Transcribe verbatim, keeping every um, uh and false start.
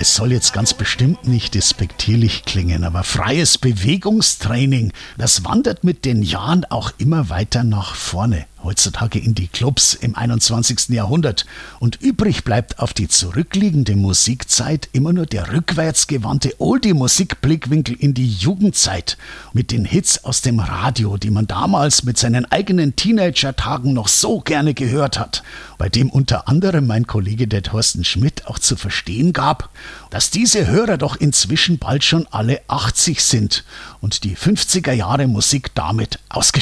Es soll jetzt ganz bestimmt nicht despektierlich klingen, aber freies Bewegungstraining, das wandert mit den Jahren auch immer weiter nach vorne. Heutzutage in die Clubs im einundzwanzigsten Jahrhundert. Und übrig bleibt auf die zurückliegende Musikzeit immer nur der rückwärtsgewandte Oldie-Musikblickwinkel in die Jugendzeit. Mit den Hits aus dem Radio, die man damals mit seinen eigenen Teenager-Tagen noch so gerne gehört hat. Bei dem unter anderem mein Kollege der Thorsten Schmidt auch zu verstehen gab, dass diese Hörer doch inzwischen bald schon alle achtzig sind und die fünfziger Jahre Musik damit ausgeschlossen